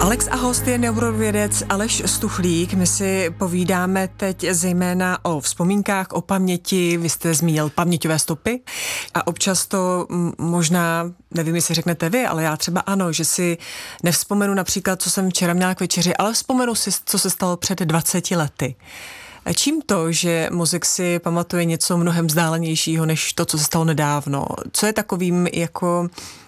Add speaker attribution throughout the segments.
Speaker 1: Alex a host je neurovědec Aleš Stuchlík. My si povídáme teď zejména o vzpomínkách, o paměti. Vy jste zmínil paměťové stopy a občas to možná, nevím, jestli řeknete vy, ale já třeba ano, že si nevzpomenu například, co jsem včera měla k večeři, ale vzpomenu si, co se stalo před 20 lety. Čím to, že mozek si pamatuje něco mnohem vzdálenějšího, než to, co se stalo nedávno? Co je takovým jako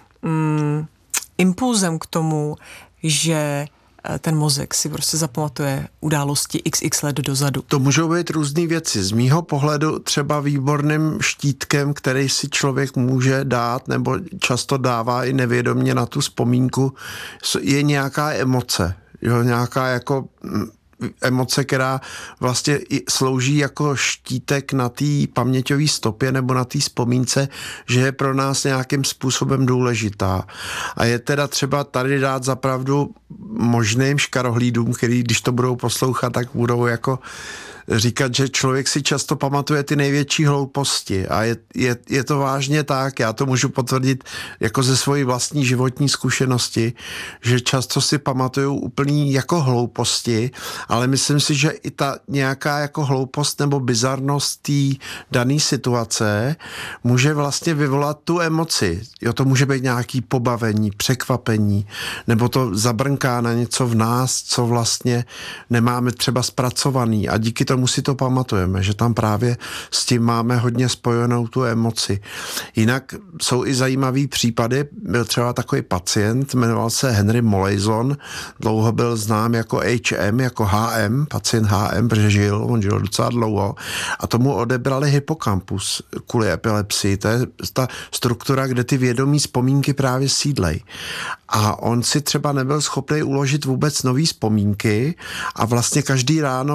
Speaker 1: impulzem k tomu, že ten mozek si prostě zapamatuje události xx let dozadu?
Speaker 2: To můžou být různý věci. Z mýho pohledu třeba výborným štítkem, který si člověk může dát nebo často dává i nevědomě na tu vzpomínku, je nějaká emoce. Jo, nějaká jako emoce, která vlastně slouží jako štítek na té paměťové stopě nebo na té vzpomínce, že je pro nás nějakým způsobem důležitá. A je teda třeba tady dát zapravdu možným škarohlídům, který když to budou poslouchat, tak budou jako říkat, že člověk si často pamatuje ty největší hlouposti a je to vážně tak, já to můžu potvrdit jako ze svojí vlastní životní zkušenosti, že často si pamatuju úplný jako hlouposti, ale myslím si, že i ta nějaká jako hloupost nebo bizarnost té dané situace může vlastně vyvolat tu emoci. Jo, to může být nějaký pobavení, překvapení, nebo to zabrnká na něco v nás, co vlastně nemáme třeba zpracovaný a díky tomu si to pamatujeme, že tam právě s tím máme hodně spojenou tu emoci. Jinak jsou i zajímavý případy. Byl třeba takový pacient, jmenoval se Henry Molaison, dlouho byl znám jako HM, jako HM, pacient HM, protože on žil docela dlouho a tomu odebrali hypokampus kvůli epilepsii. To je ta struktura, kde ty vědomí vzpomínky právě sídlej. A on si třeba nebyl schopný uložit vůbec nový vzpomínky a vlastně každý ráno